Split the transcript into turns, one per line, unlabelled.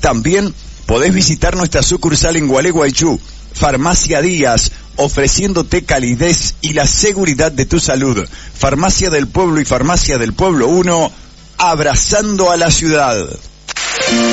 También podés visitar nuestra sucursal en Gualeguaychú, Farmacia Díaz, ofreciéndote calidez y la seguridad de tu salud. Farmacia del Pueblo y Farmacia del Pueblo 1, abrazando a la ciudad.